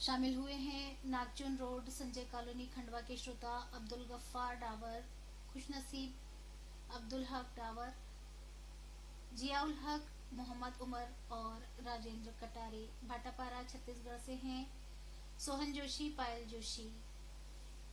शामिल हुए हैं नागचुन रोड संजय कॉलोनी खंडवा के श्रोता अब्दुल गफ्फार डावर, खुशनसीब अब्दुल हक डावर, जियाउल हक, मोहम्मद उमर और राजेंद्र कटारे। भाटापारा छत्तीसगढ़ से हैं सोहन जोशी, पायल जोशी।